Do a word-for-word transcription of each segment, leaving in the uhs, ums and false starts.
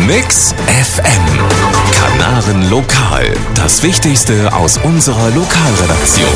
Mix F M. Kanaren Lokal. Das Wichtigste aus unserer Lokalredaktion.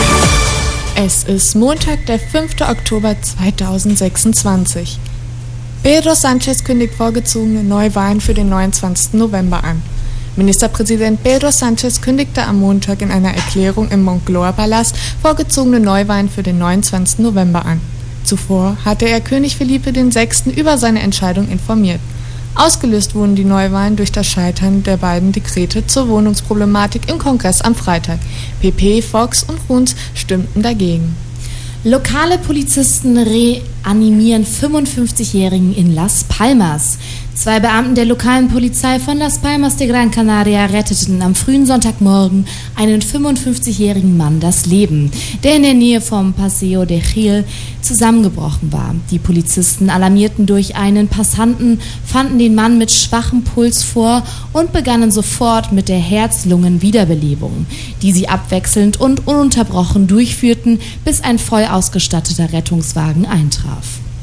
Es ist Montag, der fünfte Oktober zweitausendsechsundzwanzig. Pedro Sánchez kündigt vorgezogene Neuwahlen für den neunundzwanzigsten November an. Ministerpräsident Pedro Sánchez kündigte am Montag in einer Erklärung im Moncloa-Palast vorgezogene Neuwahlen für den neunundzwanzigsten November an. Zuvor hatte er König Felipe der Sechste über seine Entscheidung informiert. Ausgelöst wurden die Neuwahlen durch das Scheitern der beiden Dekrete zur Wohnungsproblematik im Kongress am Freitag. P P, Vox und Junts stimmten dagegen. Lokale Polizisten reanimieren fünfundfünfzigjährigen in Las Palmas. Zwei Beamten der lokalen Polizei von Las Palmas de Gran Canaria retteten am frühen Sonntagmorgen einen fünfundfünfzigjährigen Mann das Leben, der in der Nähe vom Paseo de Gil zusammengebrochen war. Die Polizisten alarmierten durch einen Passanten, fanden den Mann mit schwachem Puls vor und begannen sofort mit der Herz-Lungen-Wiederbelebung, die sie abwechselnd und ununterbrochen durchführten, bis ein voll ausgestatteter Rettungswagen eintraf.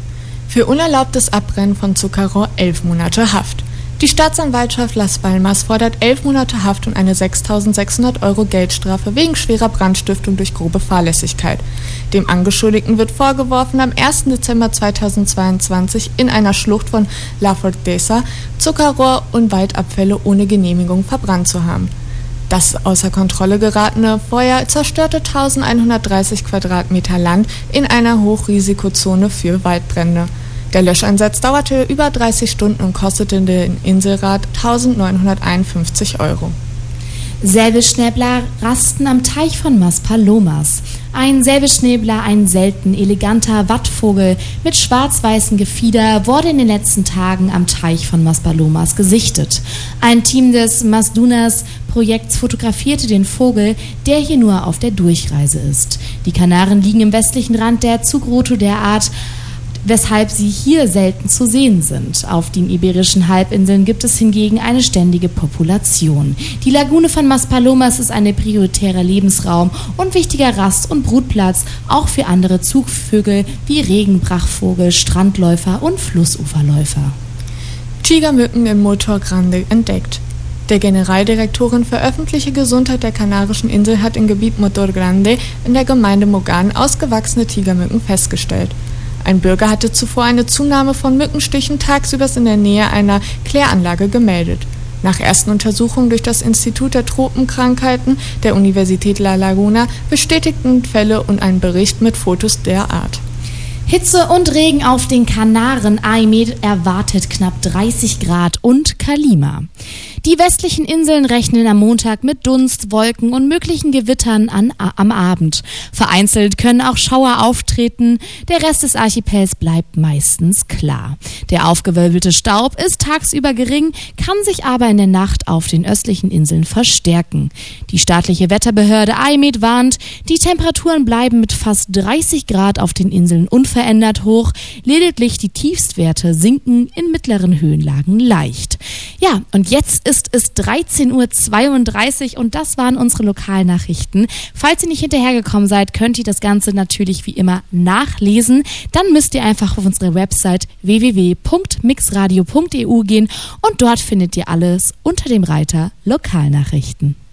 Für unerlaubtes Abbrennen von Zuckerrohr elf Monate Haft. Die Staatsanwaltschaft Las Palmas fordert elf Monate Haft und eine sechstausendsechshundert Euro Geldstrafe wegen schwerer Brandstiftung durch grobe Fahrlässigkeit. Dem Angeschuldigten wird vorgeworfen, am ersten Dezember zweitausendzweiundzwanzig in einer Schlucht von La Forteza Zuckerrohr und Waldabfälle ohne Genehmigung verbrannt zu haben. Das außer Kontrolle geratene Feuer zerstörte eintausendeinhundertdreißig Quadratmeter Land in einer Hochrisikozone für Waldbrände. Der Löscheinsatz dauerte über dreißig Stunden und kostete den Inselrat eintausendneunhunderteinundfünfzig Euro. Säbelschnäbler rasten am Teich von Maspalomas. Ein Säbelschnäbler, ein selten eleganter Wattvogel mit schwarz-weißem Gefieder, wurde in den letzten Tagen am Teich von Maspalomas gesichtet. Ein Team des Masdunas-Projekts fotografierte den Vogel, der hier nur auf der Durchreise ist. Die Kanaren liegen im westlichen Rand der Zugroute der Art, weshalb sie hier selten zu sehen sind. Auf den Iberischen Halbinseln gibt es hingegen eine ständige Population. Die Lagune von Maspalomas ist ein prioritärer Lebensraum und wichtiger Rast- und Brutplatz, auch für andere Zugvögel wie Regenbrachvogel, Strandläufer und Flussuferläufer. Tigermücken in Motor Grande entdeckt. Der Generaldirektorin für öffentliche Gesundheit der Kanarischen Insel hat im Gebiet Motor Grande in der Gemeinde Mogan ausgewachsene Tigermücken festgestellt. Ein Bürger hatte zuvor eine Zunahme von Mückenstichen tagsüber in der Nähe einer Kläranlage gemeldet. Nach ersten Untersuchungen durch das Institut der Tropenkrankheiten der Universität La Laguna bestätigten Fälle und ein Bericht mit Fotos der Art. Hitze und Regen auf den Kanaren. A I M E D erwartet knapp dreißig Grad und Kalima. Die westlichen Inseln rechnen am Montag mit Dunst, Wolken und möglichen Gewittern an, a, am Abend. Vereinzelt können auch Schauer auftreten. Der Rest des Archipels bleibt meistens klar. Der aufgewölbelte Staub ist tagsüber gering, kann sich aber in der Nacht auf den östlichen Inseln verstärken. Die staatliche Wetterbehörde A I M E D warnt, die Temperaturen bleiben mit fast dreißig Grad auf den Inseln unverändert hoch. Lediglich die Tiefstwerte sinken in mittleren Höhenlagen leicht. Ja, und jetzt ist es dreizehn Uhr zweiunddreißig und das waren unsere Lokalnachrichten. Falls ihr nicht hinterhergekommen seid, könnt ihr das Ganze natürlich wie immer nachlesen. Dann müsst ihr einfach auf unsere Website w w w punkt mixradio punkt e u gehen und dort findet ihr alles unter dem Reiter Lokalnachrichten.